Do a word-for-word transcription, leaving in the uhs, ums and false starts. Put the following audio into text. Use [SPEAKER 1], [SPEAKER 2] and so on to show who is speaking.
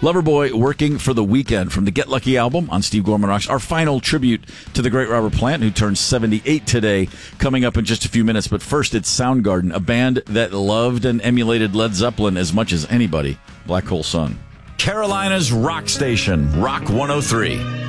[SPEAKER 1] Loverboy, Working for the Weekend from the Get Lucky album on Steve Gorman Rocks. Our final tribute to the great Robert Plant, who turns seventy-eight today, coming up in just a few minutes. But first, it's Soundgarden, a band that loved and emulated Led Zeppelin as much as anybody. Black Hole Sun. Carolina's rock station, Rock one oh three.